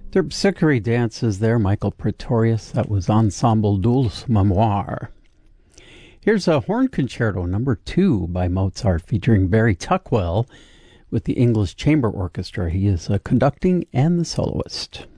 Terpsichore dances there, Michael Pretorius. That was Ensemble Dulce Memoir. Here's a horn concerto number 2 by Mozart featuring Barry Tuckwell with the English Chamber Orchestra. He is conducting and the soloist.